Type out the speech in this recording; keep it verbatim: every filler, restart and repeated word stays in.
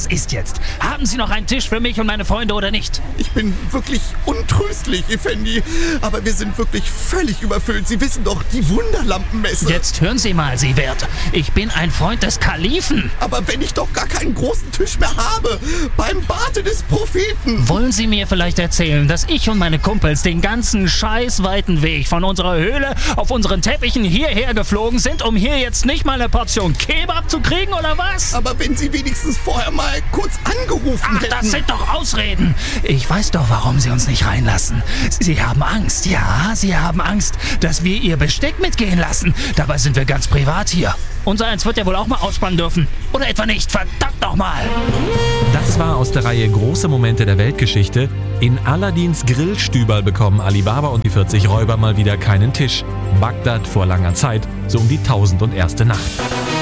ist jetzt? Haben Sie noch einen Tisch für mich und meine Freunde oder nicht? Ich bin wirklich untröstlich, Effendi. Aber wir sind wirklich völlig überfüllt. Sie wissen doch, die Wunderlampenmesse. Jetzt hören Sie mal, Sie Wirt. Ich bin ein Freund des Kalifen. Aber wenn ich doch gar keinen großen Tisch mehr habe, beim Barte des Propheten. Wollen Sie mir vielleicht erzählen, dass ich und meine Kumpels den ganzen scheißweiten Weg von unserer Höhle auf unseren Teppichen hierher geflogen sind, um hier jetzt nicht mal eine Portion Kebab zu kriegen, oder was? Aber wenn Sie wenigstens vorher mal kurz angerufen Ach, hätten. das sind doch Ausreden. Ich weiß doch, warum Sie uns nicht reinlassen. Sie haben Angst, ja, Sie haben Angst, dass wir Ihr Besteck mitgehen lassen. Dabei sind wir ganz privat hier. Unser eins wird ja wohl auch mal ausspannen dürfen. Oder etwa nicht, verdammt nochmal. Das war aus der Reihe Große Momente der Weltgeschichte. In Aladins Grillstüberl bekommen Alibaba und die vierzig Räuber mal wieder keinen Tisch. Bagdad vor langer Zeit, so um die tausend und erste Nacht.